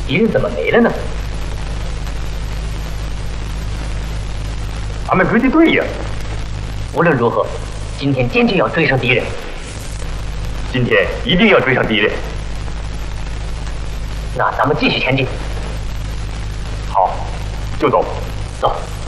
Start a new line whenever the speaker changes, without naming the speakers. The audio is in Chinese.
敌人怎么没了呢？
俺们追的对呀。
无论如何，今天坚决要追上敌人。
今天一定要追上敌人。
那咱们继续前进。
好，就走。
走。